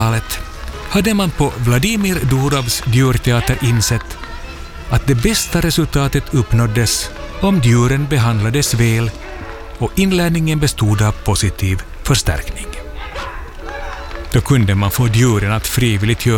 hade man på Vladimir Durovs djurteater insett att det bästa resultatet uppnåddes om djuren behandlades väl och inlärningen bestod av positiv förstärkning. Då kunde man få djuren att frivilligt göra